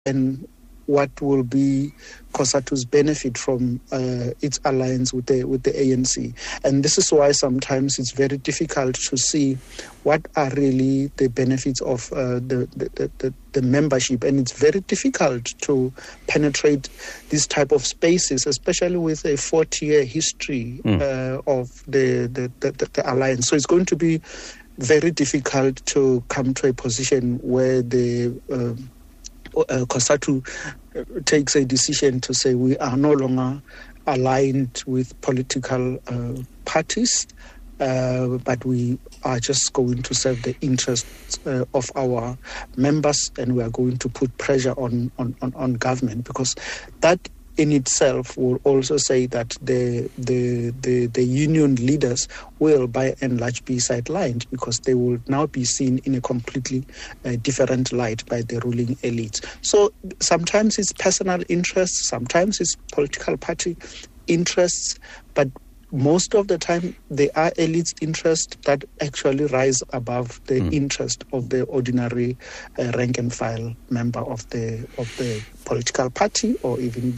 and what will be COSATU's benefit from its alliance with the ANC. And this is why sometimes it's very difficult to see what are really the benefits of the membership. And it's very difficult to penetrate these type of spaces, especially with a 40-year history of the alliance. So it's going to be very difficult to come to a position where the COSATU takes a decision to say we are no longer aligned with political parties, but we are just going to serve the interests of our members, and we are going to put pressure on government, because that in itself will also say that the union leaders will by and large be sidelined, because they will now be seen in a completely different light by the ruling elites. So sometimes it's personal interests, sometimes it's political party interests, but most of the time they are elites' interests that actually rise above the interest of the ordinary rank and file member of the political party, or even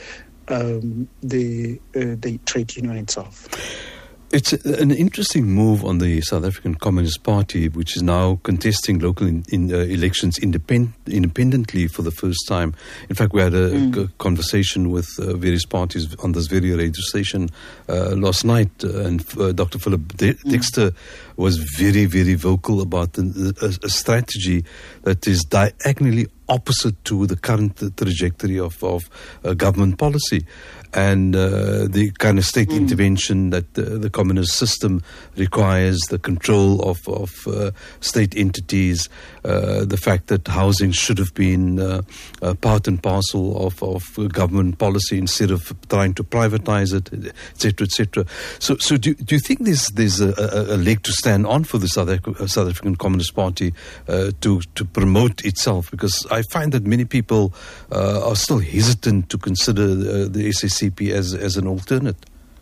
the trade union itself. It's an interesting move on the South African Communist Party, which is now contesting local elections independently for the first time. In fact, we had a conversation with various parties on this very radio station last night, and Dr. Philip Dexter was very, very vocal about a strategy that is diagonally opposite to the current trajectory of government policy, and the kind of state intervention that the communist system requires, the control of state entities, the fact that housing should have been part and parcel of government policy instead of trying to privatize it, etc., etc. So do you think there's a leg to stand on for the South African Communist Party to promote itself? Because I find that many people are still hesitant to consider the SACP as an alternate.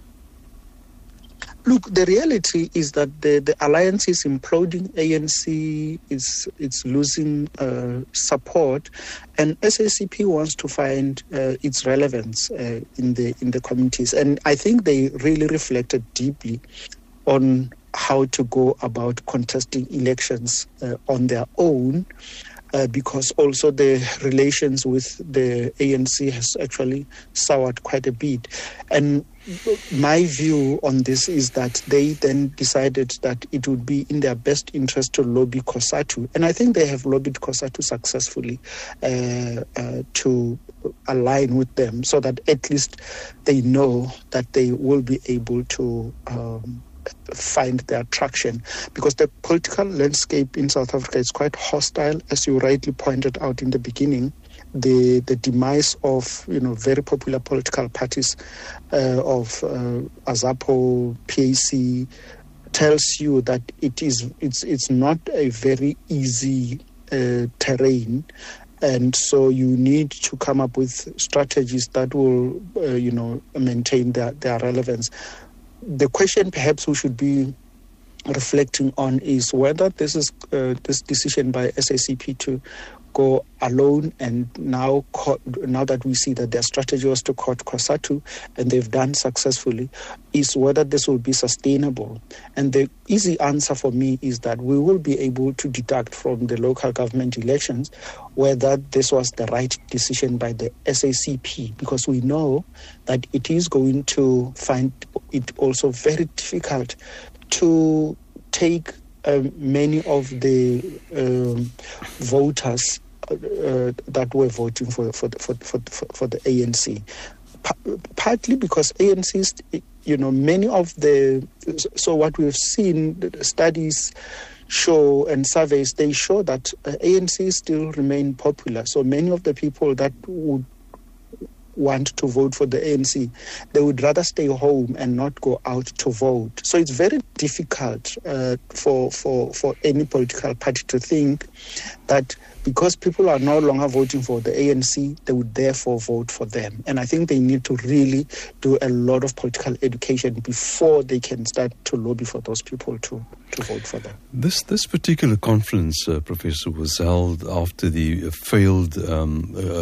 Look, the reality is that the alliance is imploding. ANC is losing support, and SACP wants to find its relevance in the communities. And I think they really reflected deeply on how to go about contesting elections on their own, because also the relations with the ANC has actually soured quite a bit. And my view on this is that they then decided that it would be in their best interest to lobby COSATU. And I think they have lobbied COSATU successfully to align with them, so that at least they know that they will be able to find their traction, because the political landscape in South Africa is quite hostile, as you rightly pointed out in the beginning. The demise of very popular political parties of AZAPO, PAC, tells you that it's not a very easy terrain. And so you need to come up with strategies that will maintain their relevance. The question perhaps we should be reflecting on is whether this is this decision by SACP to go alone, and now that we see that their strategy was to court COSATU, and they've done successfully, is whether this will be sustainable. And the easy answer for me is that we will be able to deduct from the local government elections whether this was the right decision by the SACP, because we know that it is going to find it also very difficult to take many of the voters that were voting for the ANC, partly because ANC's, many of the, so what we've seen, studies show and surveys, they show that ANC still remain popular. So many of the people that would want to vote for the ANC, they would rather stay home and not go out to vote. So it's very difficult for any political party to think that because people are no longer voting for the ANC, they would therefore vote for them. And I think they need to really do a lot of political education before they can start to lobby for those people to vote for them. This particular conference, Professor, was held after the failed